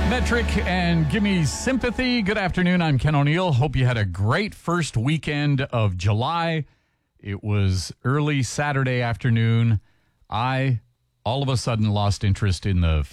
Metric and Gimme Sympathy. Good afternoon. I'm Ken O'Neill. Hope you had a great first weekend of July. It was early Saturday afternoon. I all of a sudden lost interest in the